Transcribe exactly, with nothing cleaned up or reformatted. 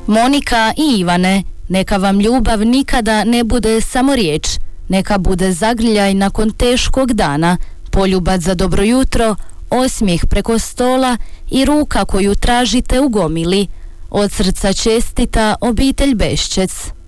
Monika i Ivane, neka vam ljubav nikada ne bude samo riječ, neka bude zagrljaj nakon teškog dana, poljubac za dobro jutro, osmijeh preko stola i ruka koju tražite u gomili. Od srca čestita obitelj Beščec.